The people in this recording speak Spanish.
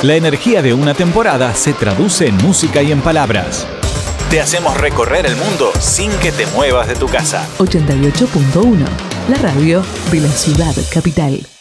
La energía de una temporada se traduce en música y en palabras. Te hacemos recorrer el mundo sin que te muevas de tu casa. 88.1, la radio de la ciudad capital.